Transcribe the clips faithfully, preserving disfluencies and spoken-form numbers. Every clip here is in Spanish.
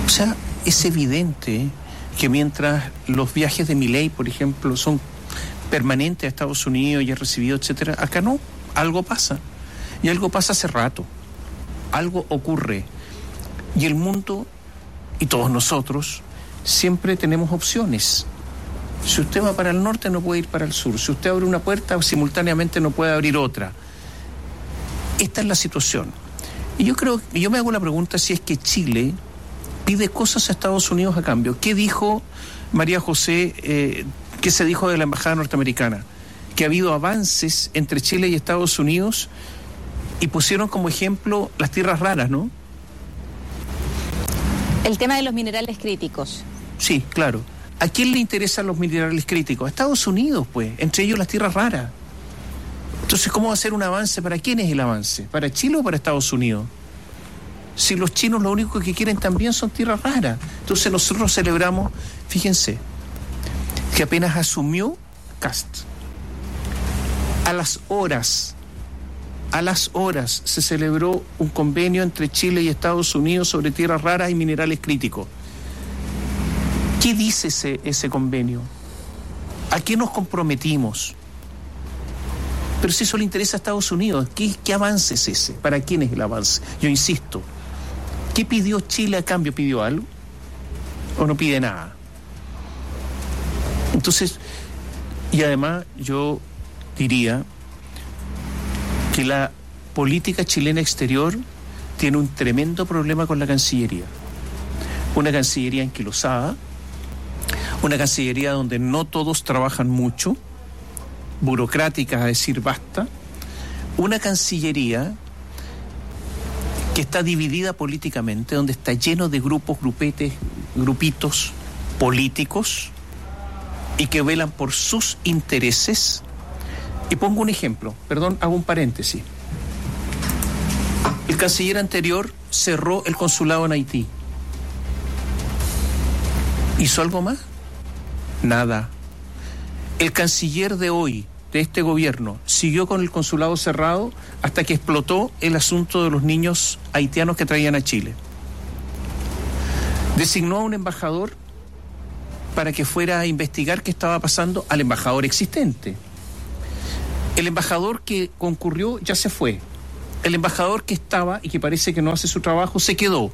O sea, es evidente que mientras los viajes de Milei, por ejemplo, son permanentes a Estados Unidos y es recibido, etcétera, acá no, algo pasa. Y algo pasa hace rato. Algo ocurre. Y el mundo, y todos nosotros, siempre tenemos opciones. Si usted va para el norte, no puede ir para el sur. Si usted abre una puerta, simultáneamente no puede abrir otra. Esta es la situación. Y yo creo, y yo me hago la pregunta si es que Chile pide cosas a Estados Unidos a cambio. ¿Qué dijo María José, eh, qué se dijo de la embajada norteamericana? Que ha habido avances entre Chile y Estados Unidos y pusieron como ejemplo las tierras raras, ¿no? El tema de los minerales críticos. Sí, claro. ¿A quién le interesan los minerales críticos? A Estados Unidos, pues, entre ellos las tierras raras. Entonces, ¿cómo va a ser un avance? ¿Para quién es el avance? ¿Para Chile o para Estados Unidos? Si los chinos lo único que quieren también son tierras raras. Entonces nosotros celebramos, fíjense, que apenas asumió Kast, a las horas, a las horas se celebró un convenio entre Chile y Estados Unidos sobre tierras raras y minerales críticos. ¿Qué dice ese, ese convenio? ¿A qué nos comprometimos? Pero si eso le interesa a Estados Unidos, ¿qué, qué avance es ese? ¿Para quién es el avance? Yo insisto, ¿qué pidió Chile a cambio? ¿Pidió algo? ¿O no pide nada? Entonces, y además yo diría que la política chilena exterior tiene un tremendo problema con la Cancillería. Una Cancillería anquilosada, una Cancillería donde no todos trabajan mucho, burocráticas a decir basta, una Cancillería que está dividida políticamente, donde está lleno de grupos, grupetes, grupitos políticos y que velan por sus intereses. Y pongo un ejemplo, perdón, hago un paréntesis. El canciller anterior cerró el consulado en Haití. ¿Hizo algo más? Nada. El canciller de hoy, de este gobierno, siguió con el consulado cerrado hasta que explotó el asunto de los niños haitianos que traían a Chile. Designó a un embajador para que fuera a investigar qué estaba pasando al embajador existente. El embajador que concurrió ya se fue. El embajador que estaba y que parece que no hace su trabajo se quedó.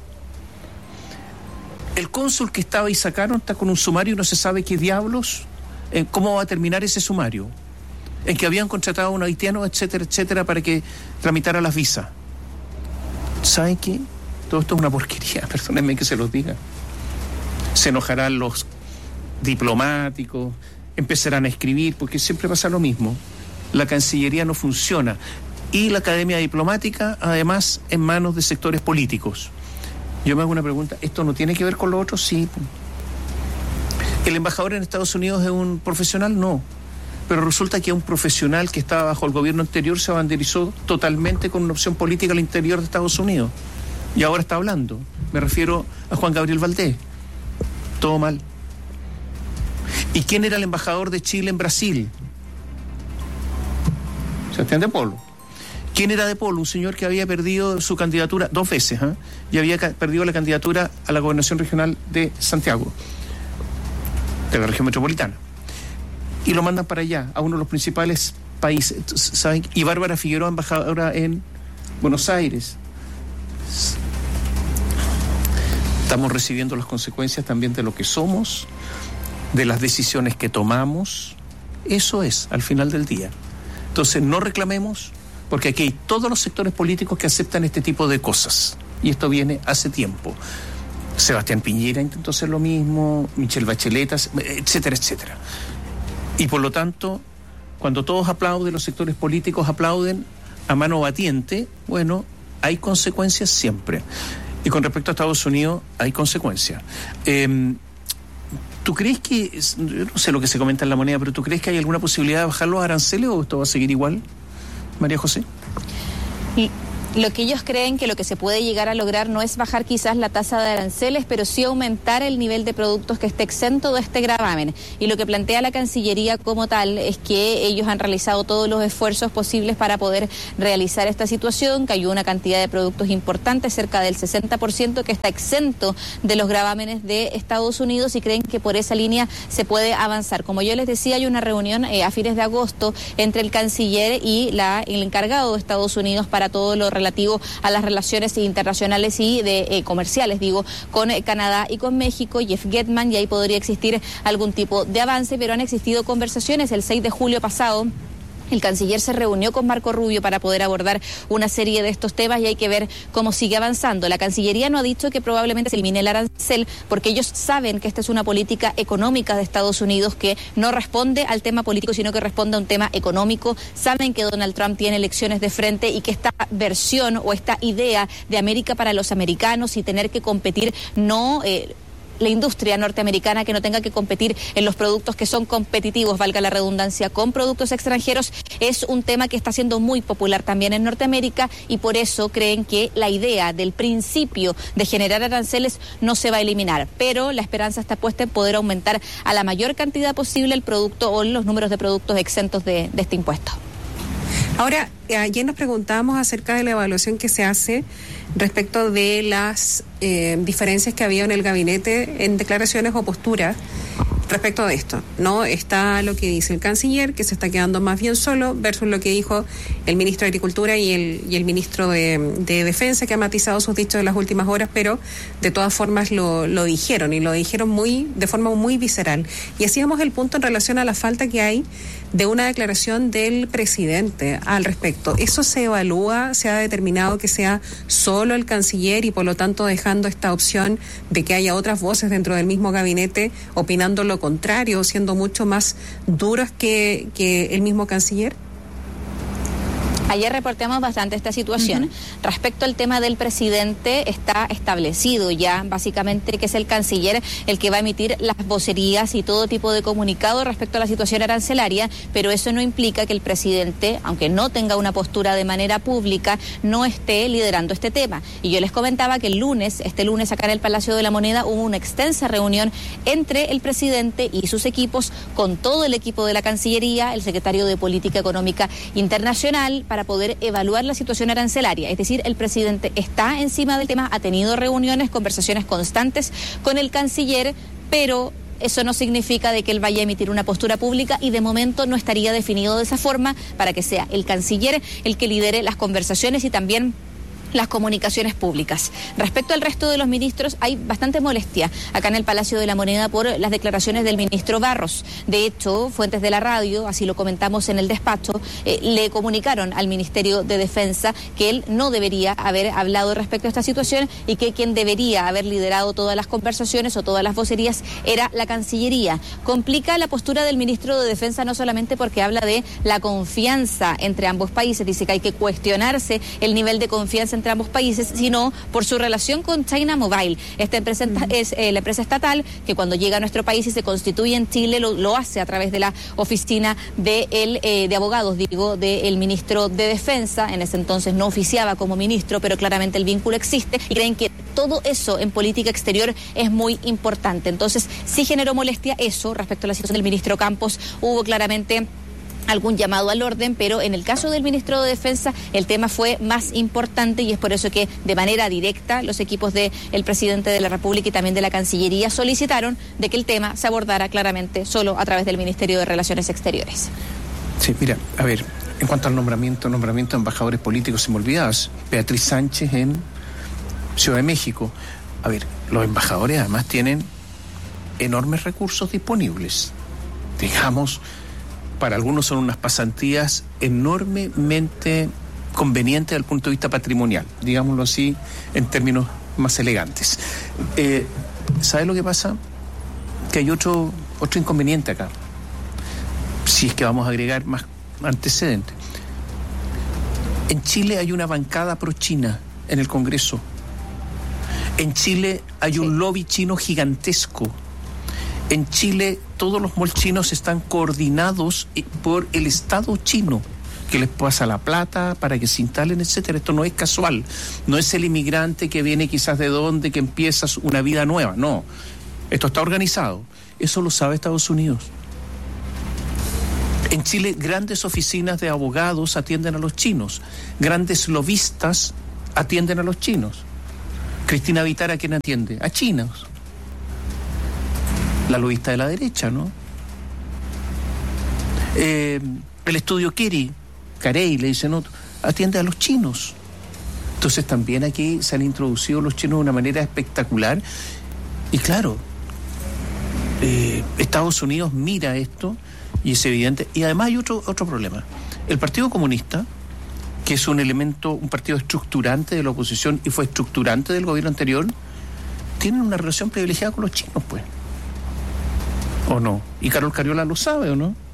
El cónsul que estaba y sacaron está con un sumario y no se sabe qué diablos, eh, cómo va a terminar ese sumario, en que habían contratado a un haitiano, etcétera, etcétera, para que tramitara las visas. ¿Saben qué? Todo esto es una porquería, perdónenme que se los diga. Se enojarán los diplomáticos, empezarán a escribir, porque siempre pasa lo mismo. La Cancillería no funciona. Y la Academia Diplomática, además, en manos de sectores políticos. Yo me hago una pregunta, ¿esto no tiene que ver con lo otro? Sí. ¿El embajador en Estados Unidos es un profesional? No. Pero resulta que un profesional que estaba bajo el gobierno anterior se abanderizó totalmente con una opción política al interior de Estados Unidos. Y ahora está hablando. Me refiero a Juan Gabriel Valdés. Todo mal. ¿Y quién era el embajador de Chile en Brasil? Sebastián de Polo. ¿Quién era de Polo? Un señor que había perdido su candidatura dos veces, ¿eh? y había ca- perdido la candidatura a la gobernación regional de Santiago, de la región metropolitana. Y lo mandan para allá, a uno de los principales países, ¿saben? Y Bárbara Figueroa, embajadora en Buenos Aires. Estamos recibiendo las consecuencias también de lo que somos, de las decisiones que tomamos. Eso es, al final del día. Entonces, no reclamemos, porque aquí hay todos los sectores políticos que aceptan este tipo de cosas. Y esto viene hace tiempo. Sebastián Piñera intentó hacer lo mismo, Michelle Bachelet, etcétera, etcétera. Y por lo tanto, cuando todos aplauden, los sectores políticos aplauden a mano batiente, bueno, hay consecuencias siempre. Y con respecto a Estados Unidos, hay consecuencias. Eh, ¿Tú crees que, yo no sé lo que se comenta en La Moneda, pero ¿tú crees que hay alguna posibilidad de bajar los aranceles o esto va a seguir igual, María José? Y Lo que ellos creen que lo que se puede llegar a lograr no es bajar quizás la tasa de aranceles, pero sí aumentar el nivel de productos que esté exento de este gravamen. Y lo que plantea la Cancillería como tal es que ellos han realizado todos los esfuerzos posibles para poder realizar esta situación, que hay una cantidad de productos importantes, cerca del sesenta por ciento, que está exento de los gravámenes de Estados Unidos, y creen que por esa línea se puede avanzar. Como yo les decía, hay una reunión eh, a fines de agosto entre el canciller y la, el encargado de Estados Unidos para todo lo relativo relativo a las relaciones internacionales y de eh, comerciales, digo, con eh, Canadá y con México, Jeff Getman, y ahí podría existir algún tipo de avance, pero han existido conversaciones. El seis de julio pasado, el canciller se reunió con Marco Rubio para poder abordar una serie de estos temas, y hay que ver cómo sigue avanzando. La Cancillería no ha dicho que probablemente se elimine el arancel, porque ellos saben que esta es una política económica de Estados Unidos que no responde al tema político, sino que responde a un tema económico. Saben que Donald Trump tiene elecciones de frente y que esta versión o esta idea de América para los americanos y tener que competir no... Eh, la industria norteamericana que no tenga que competir en los productos que son competitivos, valga la redundancia, con productos extranjeros, es un tema que está siendo muy popular también en Norteamérica, y por eso creen que la idea del principio de generar aranceles no se va a eliminar, pero la esperanza está puesta en poder aumentar a la mayor cantidad posible el producto o los números de productos exentos de, de este impuesto. Ahora, ayer nos preguntábamos acerca de la evaluación que se hace respecto de las eh, diferencias que había en el gabinete en declaraciones o posturas respecto de esto, ¿no? Está lo que dice el canciller, que se está quedando más bien solo, versus lo que dijo el ministro de Agricultura y el, y el ministro de, de Defensa, que ha matizado sus dichos en las últimas horas, pero de todas formas lo, lo dijeron, y lo dijeron muy de forma muy visceral. Y hacíamos el punto en relación a la falta que hay de una declaración del presidente al respecto. ¿Eso se evalúa? ¿Se ha determinado que sea solo el canciller y por lo tanto dejando esta opción de que haya otras voces dentro del mismo gabinete opinando lo contrario, siendo mucho más duros que, que el mismo canciller? Ayer reportamos bastante esta situación. Uh-huh. Respecto al tema del presidente, está establecido ya básicamente que es el canciller el que va a emitir las vocerías y todo tipo de comunicado respecto a la situación arancelaria, pero eso no implica que el presidente, aunque no tenga una postura de manera pública, no esté liderando este tema. Y yo les comentaba que el lunes, este lunes acá en el Palacio de la Moneda, hubo una extensa reunión entre el presidente y sus equipos con todo el equipo de la Cancillería, el secretario de Política Económica Internacional, para poder evaluar la situación arancelaria. Es decir, el presidente está encima del tema, ha tenido reuniones, conversaciones constantes con el canciller, pero eso no significa de que él vaya a emitir una postura pública, y de momento no estaría definido de esa forma, para que sea el canciller el que lidere las conversaciones y también las comunicaciones públicas. Respecto al resto de los ministros, hay bastante molestia acá en el Palacio de la Moneda por las declaraciones del ministro Barros. De hecho, fuentes de la radio, así lo comentamos en el despacho, eh, le comunicaron al Ministerio de Defensa que él no debería haber hablado respecto a esta situación, y que quien debería haber liderado todas las conversaciones o todas las vocerías era la Cancillería. Complica la postura del ministro de Defensa no solamente porque habla de la confianza entre ambos países, dice que hay que cuestionarse el nivel de confianza entre entre ambos países, sino por su relación con China Mobile. Esta empresa uh-huh. es eh, la empresa estatal que cuando llega a nuestro país y se constituye en Chile lo, lo hace a través de la oficina de, el, eh, de abogados, digo, del ministro de Defensa. En ese entonces no oficiaba como ministro, pero claramente el vínculo existe, y creen que todo eso en política exterior es muy importante. Entonces sí generó molestia eso respecto a la situación del ministro Campos. Hubo claramente algún llamado al orden, pero en el caso del ministro de Defensa el tema fue más importante, y es por eso que de manera directa los equipos del presidente de la República y también de la Cancillería solicitaron de que el tema se abordara claramente solo a través del Ministerio de Relaciones Exteriores. Sí, mira, a ver, en cuanto al nombramiento, nombramiento de embajadores políticos, se me olvidaba, Beatriz Sánchez en Ciudad de México. A ver, los embajadores además tienen enormes recursos disponibles. Digamos, para algunos son unas pasantías enormemente convenientes desde el punto de vista patrimonial, digámoslo así, en términos más elegantes. Eh, ¿Sabes lo que pasa? Que hay otro, otro inconveniente acá, si es que vamos a agregar más antecedentes. En Chile hay una bancada pro-China en el Congreso. En Chile hay un lobby chino gigantesco. En Chile todos los malls chinos están coordinados por el Estado chino, que les pasa la plata para que se instalen, etcétera. Esto no es casual, no es el inmigrante que viene quizás de donde, que empieza una vida nueva, no. Esto está organizado. Eso lo sabe Estados Unidos. En Chile, grandes oficinas de abogados atienden a los chinos, grandes lobistas atienden a los chinos. Cristina Vitar, ¿a quién atiende? A chinos. La lobista de la derecha, ¿no? Eh, el estudio Kerry, Carey, le dicen otro, atiende a los chinos. Entonces también aquí se han introducido los chinos de una manera espectacular. Y claro, eh, Estados Unidos mira esto y es evidente. Y además hay otro, otro problema. El Partido Comunista, que es un elemento, un partido estructurante de la oposición y fue estructurante del gobierno anterior, tiene una relación privilegiada con los chinos, pues. ¿O no? Y Carol Cariola lo sabe, ¿o no?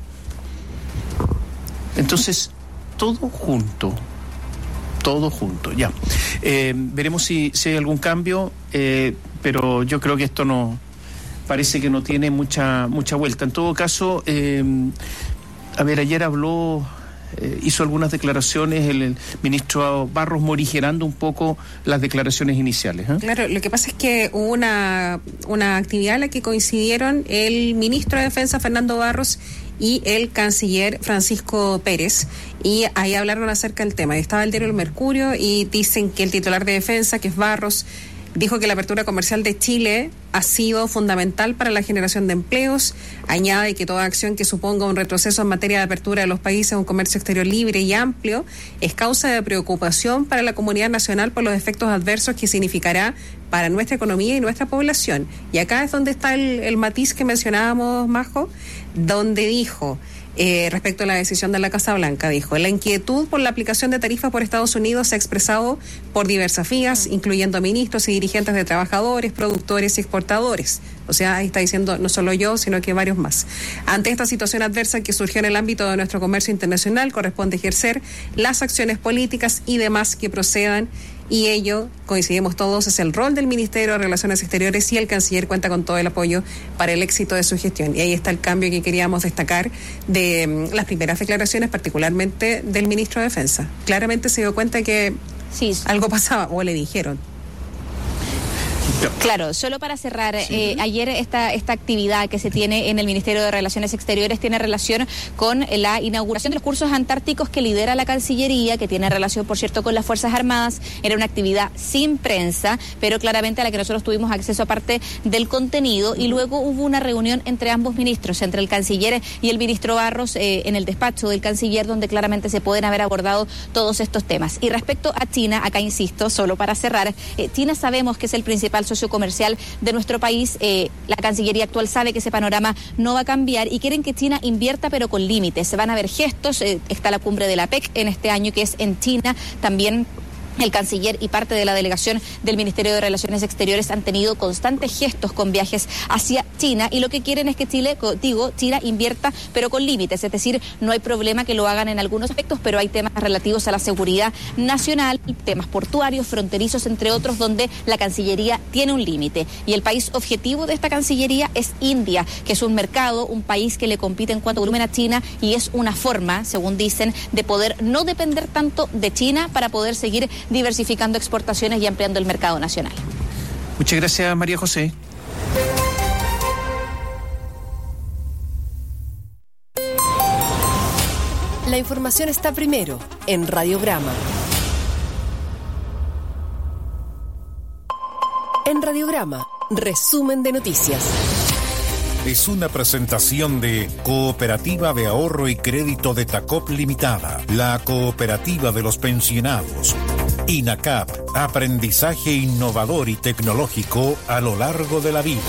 Entonces, todo junto, todo junto, ya. Eh, veremos si, si hay algún cambio, eh, pero yo creo que esto no, parece que no tiene mucha, mucha vuelta. En todo caso, eh, a ver, ayer habló, eh, hizo algunas declaraciones el, el ministro Barros, morigerando un poco las declaraciones iniciales, ¿eh? Claro, lo que pasa es que hubo una, una actividad en la que coincidieron el ministro de Defensa, Fernando Barros, y el canciller Francisco Pérez, y ahí hablaron acerca del tema. Estaba el diario El Mercurio y dicen que el titular de Defensa, que es Barros, dijo que la apertura comercial de Chile ha sido fundamental para la generación de empleos. Añade que toda acción que suponga un retroceso en materia de apertura de los países a un comercio exterior libre y amplio es causa de preocupación para la comunidad nacional por los efectos adversos que significará para nuestra economía y nuestra población. Y acá es donde está el, el matiz que mencionábamos, Majo, donde dijo... Eh, respecto a la decisión de la Casa Blanca, dijo, la inquietud por la aplicación de tarifas por Estados Unidos se ha expresado por diversas vías, incluyendo ministros y dirigentes de trabajadores, productores y exportadores. O sea, ahí está diciendo no solo yo, sino que varios más. Ante esta situación adversa que surgió en el ámbito de nuestro comercio internacional, corresponde ejercer las acciones políticas y demás que procedan, y ello, coincidimos todos, es el rol del Ministerio de Relaciones Exteriores, y el canciller cuenta con todo el apoyo para el éxito de su gestión. Y ahí está el cambio que queríamos destacar de um, las primeras declaraciones, particularmente del ministro de Defensa. Claramente se dio cuenta que sí, algo pasaba, o le dijeron. Claro, solo para cerrar, sí. eh, ayer esta, esta actividad que se tiene en el Ministerio de Relaciones Exteriores tiene relación con la inauguración de los cursos antárticos que lidera la Cancillería, que tiene relación, por cierto, con las Fuerzas Armadas. Era una actividad sin prensa, pero claramente a la que nosotros tuvimos acceso aparte del contenido, y luego hubo una reunión entre ambos ministros, entre el canciller y el ministro Barros, eh, en el despacho del canciller, donde claramente se pueden haber abordado todos estos temas. Y respecto a China, acá insisto, solo para cerrar, eh, China sabemos que es el principal socio comercial de nuestro país. Eh, la Cancillería actual sabe que ese panorama no va a cambiar y quieren que China invierta, pero con límites. Se van a ver gestos, eh, está la cumbre de la P E C en este año, que es en China. También el canciller y parte de la delegación del Ministerio de Relaciones Exteriores han tenido constantes gestos con viajes hacia China, y lo que quieren es que Chile, digo, China invierta, pero con límites. Es decir, no hay problema que lo hagan en algunos aspectos, pero hay temas relativos a la seguridad nacional, temas portuarios, fronterizos, entre otros, donde la Cancillería tiene un límite. Y el país objetivo de esta Cancillería es India, que es un mercado, un país que le compite en cuanto a volumen a China, y es una forma, según dicen, de poder no depender tanto de China para poder seguir diversificando exportaciones y ampliando el mercado nacional. Muchas gracias, María José. La información está primero en Radiograma. En Radiograma, resumen de noticias. Es una presentación de Cooperativa de Ahorro y Crédito de Tacop Limitada, la cooperativa de los pensionados. INACAP, aprendizaje innovador y tecnológico a lo largo de la vida.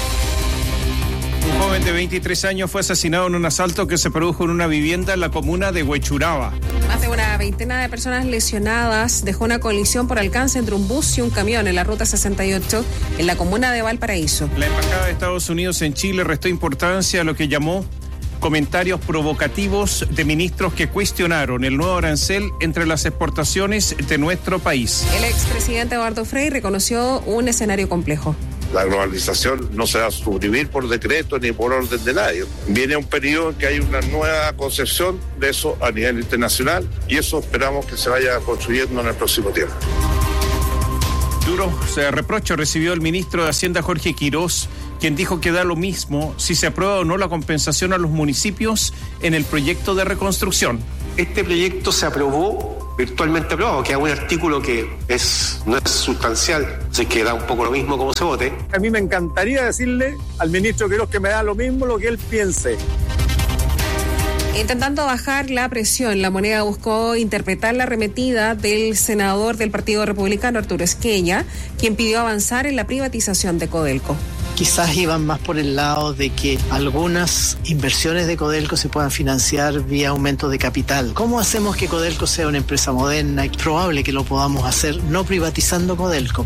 Un joven de veintitrés años fue asesinado en un asalto que se produjo en una vivienda en la comuna de Huechuraba. Más de una veintena de personas lesionadas dejó una colisión por alcance entre un bus y un camión en la ruta sesenta y ocho en la comuna de Valparaíso. La Embajada de Estados Unidos en Chile restó importancia a lo que llamó comentarios provocativos de ministros que cuestionaron el nuevo arancel entre las exportaciones de nuestro país. El expresidente Eduardo Frei reconoció un escenario complejo. La globalización no se va a suprimir por decreto ni por orden de nadie. Viene un periodo en que hay una nueva concepción de eso a nivel internacional y eso esperamos que se vaya construyendo en el próximo tiempo. Duro se reproche recibió el ministro de Hacienda Jorge Quirós, quien dijo que da lo mismo si se aprueba o no la compensación a los municipios en el proyecto de reconstrucción. Este proyecto se aprobó, virtualmente aprobado, que es un artículo que es, no es sustancial, así que da un poco lo mismo como se vote. A mí me encantaría decirle al ministro Quirós que me da lo mismo lo que él piense. Intentando bajar la presión, La Moneda buscó interpretar la arremetida del senador del Partido Republicano, Arturo Esquella, quien pidió avanzar en la privatización de Codelco. Quizás iban más por el lado de que algunas inversiones de Codelco se puedan financiar vía aumento de capital. ¿Cómo hacemos que Codelco sea una empresa moderna? Es probable que lo podamos hacer no privatizando Codelco.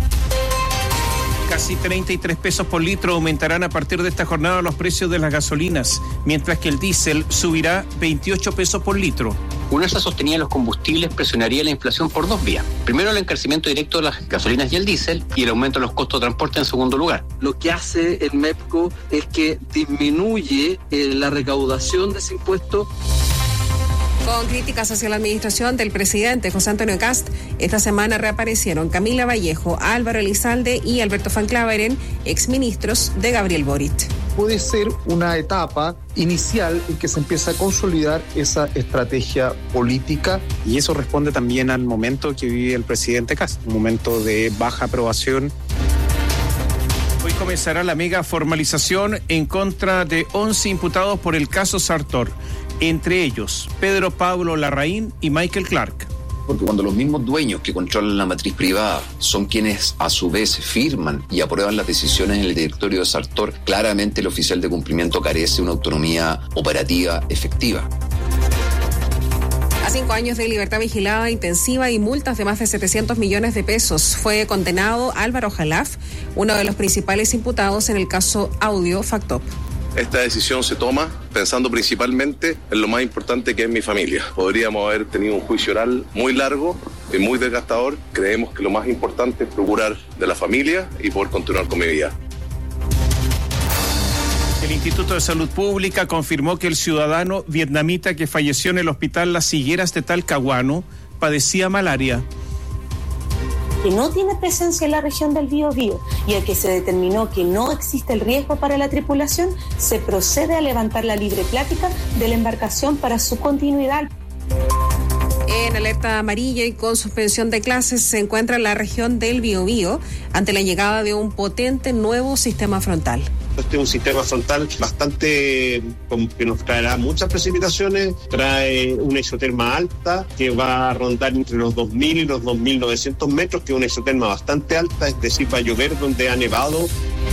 Casi treinta y tres pesos por litro aumentarán a partir de esta jornada los precios de las gasolinas, mientras que el diésel subirá veintiocho pesos por litro. Un alza sostenida de los combustibles presionaría la inflación por dos vías. Primero, el encarecimiento directo de las gasolinas y el diésel, y el aumento de los costos de transporte en segundo lugar. Lo que hace el MEPCO es que disminuye eh, la recaudación de ese impuesto. Con críticas hacia la administración del presidente José Antonio Kast, esta semana reaparecieron Camila Vallejo, Álvaro Elizalde y Alberto Van Claveren, exministros de Gabriel Boric. Puede ser una etapa inicial en que se empieza a consolidar esa estrategia política. Y eso responde también al momento que vive el presidente Kast, un momento de baja aprobación. Hoy comenzará la mega formalización en contra de once imputados por el caso Sartor, entre ellos Pedro Pablo Larraín y Michael Clark. Porque cuando los mismos dueños que controlan la matriz privada son quienes a su vez firman y aprueban las decisiones en el directorio de Sartor, claramente el oficial de cumplimiento carece de una autonomía operativa efectiva. A cinco años de libertad vigilada intensiva y multas de más de setecientos millones de pesos fue condenado Álvaro Jalaf, uno de los principales imputados en el caso Audio Factop. Esta decisión se toma pensando principalmente en lo más importante que es mi familia. Podríamos haber tenido un juicio oral muy largo y muy desgastador. Creemos que lo más importante es procurar de la familia y poder continuar con mi vida. El Instituto de Salud Pública confirmó que el ciudadano vietnamita que falleció en el hospital Las Higueras de Talcahuano padecía malaria. Que no tiene presencia en la región del Biobío y al que se determinó que no existe el riesgo para la tripulación, se procede a levantar la libre plática de la embarcación para su continuidad. En alerta amarilla y con suspensión de clases se encuentra la región del Biobío ante la llegada de un potente nuevo sistema frontal. Este es un sistema frontal bastante que nos traerá muchas precipitaciones, trae una isoterma alta que va a rondar entre los dos mil y los dos mil novecientos metros, que es una isoterma bastante alta, es decir, va a llover donde ha nevado.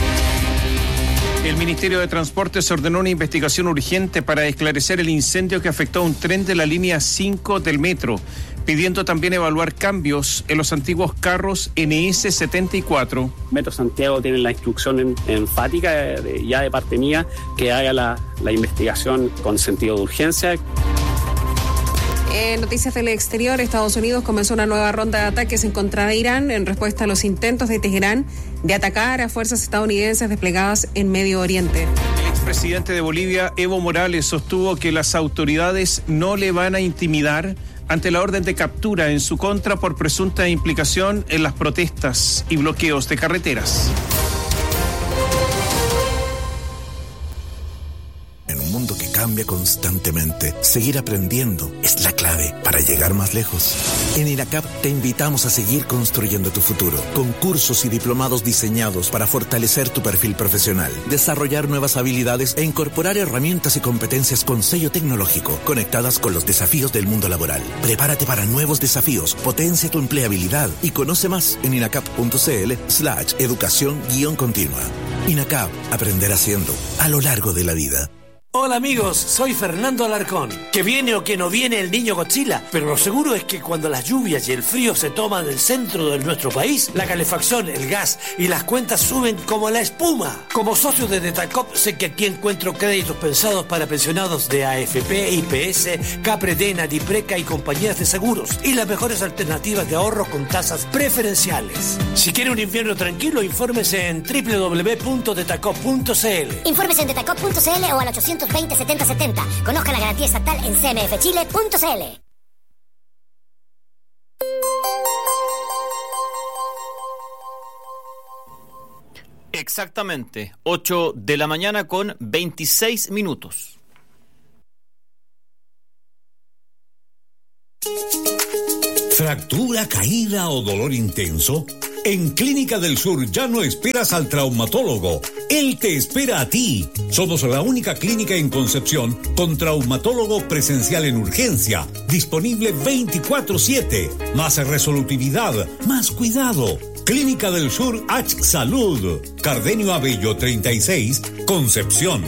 El Ministerio de Transportes ordenó una investigación urgente para esclarecer el incendio que afectó a un tren de la línea cinco del metro, pidiendo también evaluar cambios en los antiguos carros N S setenta y cuatro. Metro Santiago tiene la instrucción en, enfática, de, ya de parte mía, que haga la, la investigación con sentido de urgencia. En noticias del exterior, Estados Unidos comenzó una nueva ronda de ataques en contra de Irán en respuesta a los intentos de Teherán de atacar a fuerzas estadounidenses desplegadas en Medio Oriente. El expresidente de Bolivia, Evo Morales, sostuvo que las autoridades no le van a intimidar ante la orden de captura en su contra por presunta implicación en las protestas y bloqueos de carreteras. En un mundo que cambia constantemente, seguir aprendiendo es la clave para llegar más lejos. En INACAP te invitamos a seguir construyendo tu futuro, con cursos y diplomados diseñados para fortalecer tu perfil profesional, desarrollar nuevas habilidades e incorporar herramientas y competencias con sello tecnológico, conectadas con los desafíos del mundo laboral. Prepárate para nuevos desafíos, potencia tu empleabilidad y conoce más en inacap.cl slash educación guión continua. INACAP, aprender haciendo, a lo largo de la vida. Hola amigos, soy Fernando Alarcón. Que viene o que no viene el niño Godzilla, pero lo seguro es que cuando las lluvias y el frío se toman el centro de nuestro país, la calefacción, el gas y las cuentas suben como la espuma. Como socio de Detacop sé que aquí encuentro créditos pensados para pensionados de A F P, I P S, Capredena, Dipreca y compañías de seguros, y las mejores alternativas de ahorro con tasas preferenciales. Si quiere un invierno tranquilo, infórmese en doble u doble u doble u punto detacop punto c l. Infórmese en detacop punto c l o al ochocientos veinte setenta setenta. Conozca la garantía estatal en c m f chile punto c l. Exactamente, ocho de la mañana con veintiséis minutos. ¿Fractura, caída o dolor intenso? En Clínica del Sur ya no esperas al traumatólogo, él te espera a ti. Somos la única clínica en Concepción con traumatólogo presencial en urgencia, disponible veinticuatro siete, más resolutividad, más cuidado. Clínica del Sur H Salud, Cardenio Abello treinta y seis, Concepción.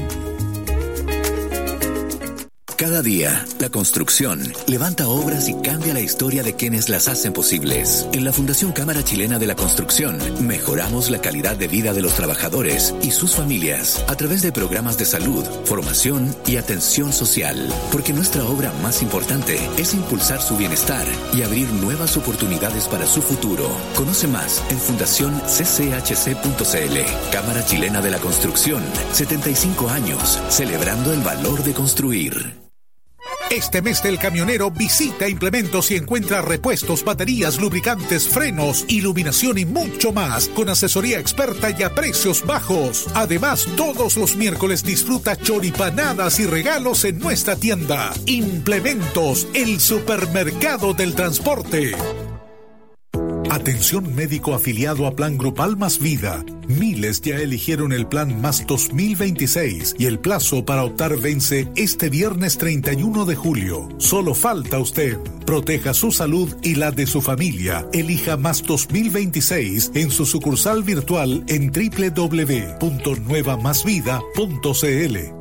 Cada día, la construcción levanta obras y cambia la historia de quienes las hacen posibles. En la Fundación Cámara Chilena de la Construcción, mejoramos la calidad de vida de los trabajadores y sus familias a través de programas de salud, formación y atención social. Porque nuestra obra más importante es impulsar su bienestar y abrir nuevas oportunidades para su futuro. Conoce más en fundación c c h c punto c l. Cámara Chilena de la Construcción, setenta y cinco años, celebrando el valor de construir. Este mes del camionero visita Implementos y encuentra repuestos, baterías, lubricantes, frenos, iluminación y mucho más con asesoría experta y a precios bajos. Además, todos los miércoles disfruta choripanadas y regalos en nuestra tienda. Implementos, el supermercado del transporte. Atención médico afiliado a Plan Grupal Más Vida. Miles ya eligieron el Plan Más dos mil veintiséis y el plazo para optar vence este viernes treinta y uno de julio. Solo falta usted. Proteja su salud y la de su familia. Elija Más dos mil veintiséis en su sucursal virtual en doble u doble u doble u punto nueva más vida punto c l.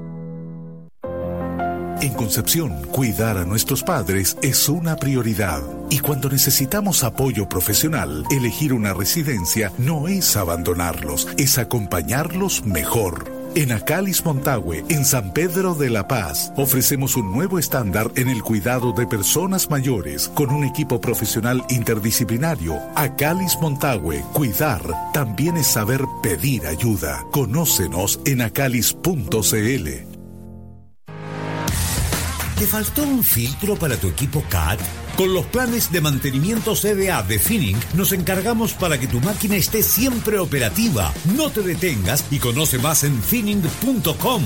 En Concepción, cuidar a nuestros padres es una prioridad. Y cuando necesitamos apoyo profesional, elegir una residencia no es abandonarlos, es acompañarlos mejor. En Acalis Montague, en San Pedro de la Paz, ofrecemos un nuevo estándar en el cuidado de personas mayores con un equipo profesional interdisciplinario. Acalis Montague, cuidar también es saber pedir ayuda. Conócenos en acalis punto c l. ¿Te faltó un filtro para tu equipo C A D? Con los planes de mantenimiento C D A de Finning nos encargamos para que tu máquina esté siempre operativa. No te detengas y conoce más en finning punto com.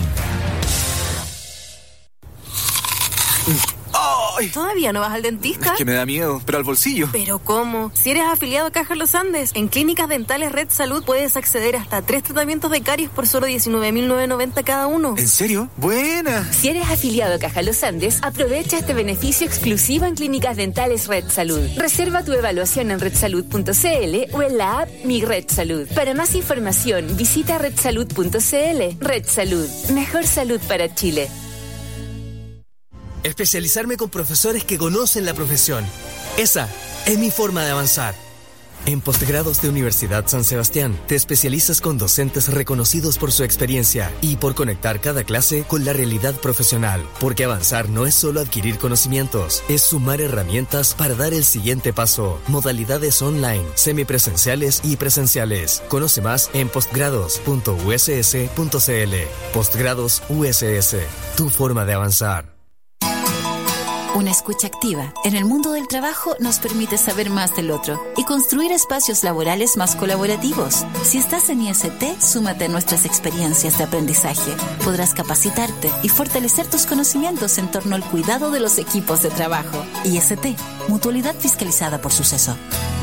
¿Todavía no vas al dentista? Es que me da miedo, pero al bolsillo. ¿Pero cómo? Si eres afiliado a Caja Los Andes, en Clínicas Dentales Red Salud puedes acceder hasta a tres tratamientos de caries por solo diecinueve mil novecientos noventa cada uno. ¿En serio? ¡Buena! Si eres afiliado a Caja Los Andes, aprovecha este beneficio exclusivo en Clínicas Dentales Red Salud. Reserva tu evaluación en red salud punto c l o en la app Mi Red Salud. Para más información, visita red salud punto c l. Red Salud. Mejor salud para Chile. Especializarme con profesores que conocen la profesión. Esa es mi forma de avanzar. En Postgrados de Universidad San Sebastián, te especializas con docentes reconocidos por su experiencia y por conectar cada clase con la realidad profesional. Porque avanzar no es solo adquirir conocimientos, es sumar herramientas para dar el siguiente paso. Modalidades online, semipresenciales y presenciales. Conoce más en postgrados punto u s s punto c l. Postgrados U S S, tu forma de avanzar. Una escucha activa en el mundo del trabajo nos permite saber más del otro y construir espacios laborales más colaborativos. Si estás en I S T, súmate a nuestras experiencias de aprendizaje. Podrás capacitarte y fortalecer tus conocimientos en torno al cuidado de los equipos de trabajo. I S T, Mutualidad Fiscalizada por Suceso.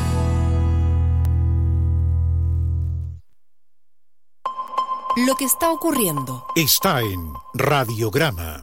Lo que está ocurriendo está en Radiograma.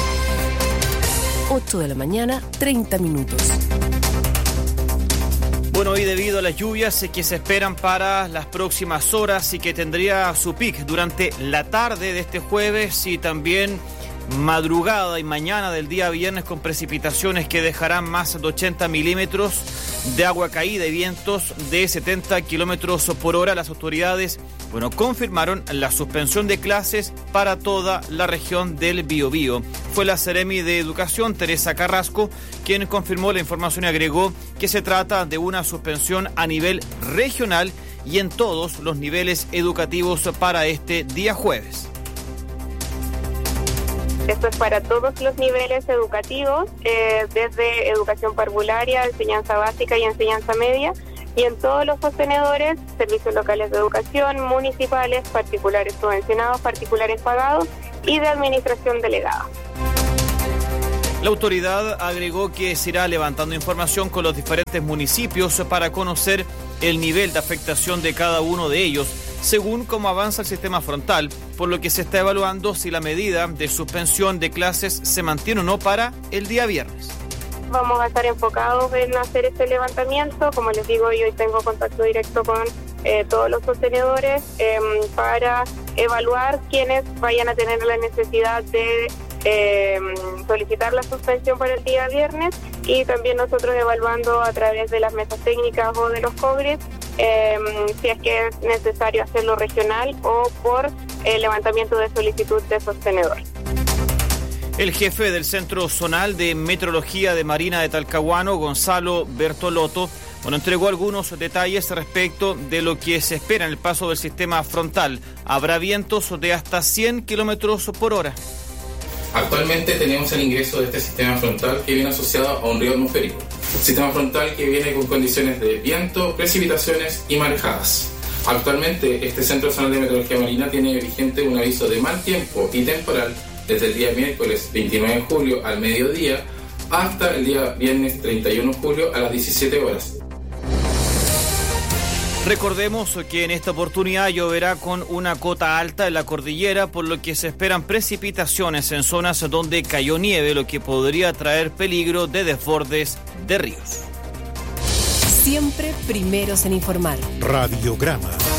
ocho de la mañana, treinta minutos. Bueno, y debido a las lluvias que se esperan para las próximas horas y que tendría su pic durante la tarde de este jueves y también madrugada y mañana del día viernes, con precipitaciones que dejarán más de ochenta milímetros de agua caída y vientos de setenta kilómetros por hora, las autoridades, bueno, confirmaron la suspensión de clases para toda la región del Biobío. Fue la Seremi de Educación, Teresa Carrasco, quien confirmó la información y agregó que se trata de una suspensión a nivel regional y en todos los niveles educativos para este día jueves. Esto es para todos los niveles educativos, eh, desde educación parvularia, enseñanza básica y enseñanza media, y en todos los sostenedores, servicios locales de educación, municipales, particulares subvencionados, particulares pagados y de administración delegada. La autoridad agregó que se irá levantando información con los diferentes municipios para conocer el nivel de afectación de cada uno de ellos, según cómo avanza el sistema frontal, por lo que se está evaluando si la medida de suspensión de clases se mantiene o no para el día viernes. Vamos a estar enfocados en hacer este levantamiento. Como les digo, yo hoy tengo contacto directo con eh, todos los sostenedores eh, para evaluar quiénes vayan a tener la necesidad de eh, solicitar la suspensión para el día viernes, y también nosotros evaluando a través de las mesas técnicas o de los COGRES eh, si es que es necesario hacerlo regional o por el levantamiento de solicitud de sostenedor. El jefe del Centro Zonal de Meteorología de Marina de Talcahuano, Gonzalo Bertolotto, bueno, entregó algunos detalles respecto de lo que se espera en el paso del sistema frontal. Habrá vientos de hasta cien kilómetros por hora. Actualmente tenemos el ingreso de este sistema frontal que viene asociado a un río atmosférico. Sistema frontal que viene con condiciones de viento, precipitaciones y marejadas. Actualmente este Centro Zonal de Meteorología Marina tiene vigente un aviso de mal tiempo y temporal desde el día miércoles veintinueve de julio al mediodía hasta el día viernes treinta y uno de julio a las diecisiete horas. Recordemos que en esta oportunidad lloverá con una cota alta en la cordillera, por lo que se esperan precipitaciones en zonas donde cayó nieve, lo que podría traer peligro de desbordes de ríos. Siempre primeros en informar. Radiograma.